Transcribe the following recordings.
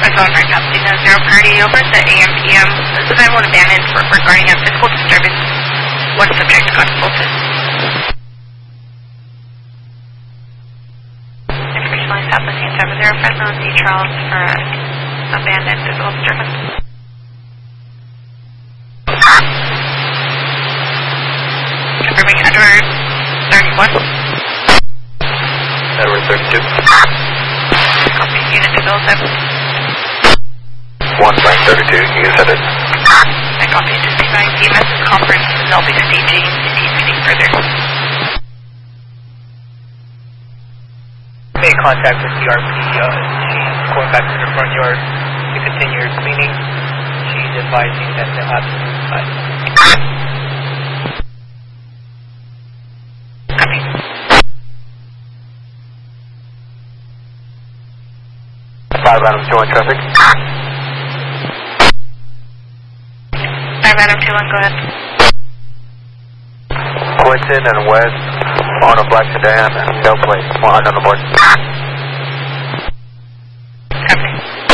phone right now, Signal 0 Priority over to AM PM. This is everyone abandoned regarding a physical disturbance. One subject got assaulted. Information line South Machine 70, Fresno and D. Charles for abandoned physical disturbance. Confirming Edward 31. Edward 32. Copy, unit to Bill 7. 1 Frank 32, you can send it. I copy to C9 DMS conference and they'll be staging any meeting further. Made contact with CRP. She's going back to the front yard to continue her cleaning. She's advising that they'll have to move inside. Copy. Five Adam 2 on traffic. 5 Adam 2 1, go ahead. Clinton and West on a black sedan and no plate. 1 on the board. Copy.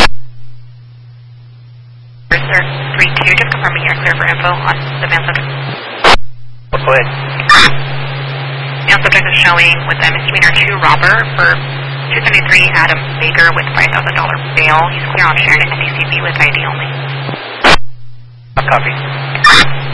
Sir, 3-2, just confirming you're clear for info on the male subject. Go ahead. Male subject is showing with a misdemeanor 2 robber for 273 Adam Baker with $5,000 bail. He's clear on sharing an NDCB with ID only. Copy.